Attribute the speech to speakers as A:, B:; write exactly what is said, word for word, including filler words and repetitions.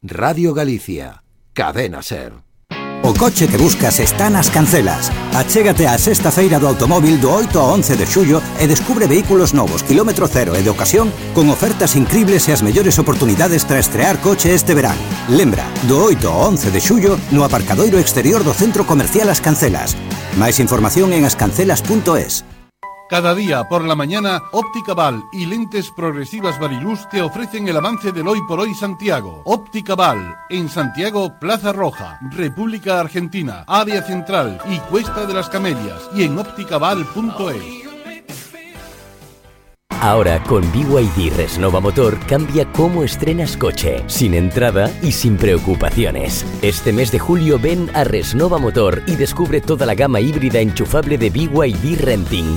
A: Radio Galicia, Cadena Ser.
B: O coche que buscas está nas Cancelas. Achégate á sexta feira do automóvil do oito ao once de xullo e descubre vehículos novos, kilómetro cero e de ocasión con ofertas increíbles e as mellores oportunidades para estrear coche este verán. Lembra, do oito ao once de xullo no aparcadoiro exterior do Centro Comercial As Cancelas. Máis información en ascancelas punto es.
C: Cada día por la mañana, Óptica Val y Lentes Progresivas Variluz te ofrecen el avance del Hoy por Hoy Santiago. Óptica Val, en Santiago, Plaza Roja, República Argentina, Área Central y Cuesta de las Camelias, y en ópticaval punto es.
D: Ahora con B Y D Resnova Motor cambia cómo estrenas coche, sin entrada y sin preocupaciones. Este mes de julio ven a Resnova Motor y descubre toda la gama híbrida enchufable de B Y D Renting.